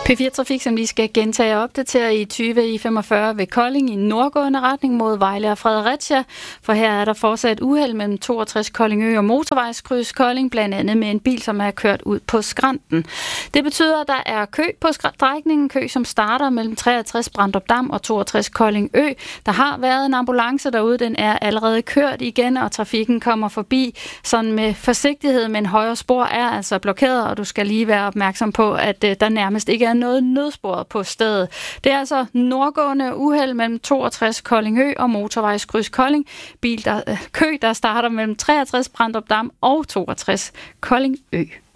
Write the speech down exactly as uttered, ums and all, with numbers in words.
P fire Trafik, som lige skal gentage og opdatere i tyve i femogfyrre ved Kolding i nordgående retning mod Vejle og Fredericia. For her er der fortsat uheld mellem toogtres Koldingø og motorvejskryds Kolding, blandt andet med en bil, som er kørt ud på skrænten. Det betyder, at der er kø på strækningen, kø som starter mellem treogtres Brandrup Dam og toogtres Koldingø. Der har været en ambulance derude, den er allerede kørt igen, og trafikken kommer forbi sådan med forsigtighed, men højre spor er altså blokeret, og du skal lige være opmærksom på, at der nærmest ikke er noget nødspor på stedet. Det er altså nordgående uheld mellem toogtres Koldingø og motorvejskryds Kolding. Bil der, kø, der starter mellem treogtres Brandrup Dam og toogtres Koldingø.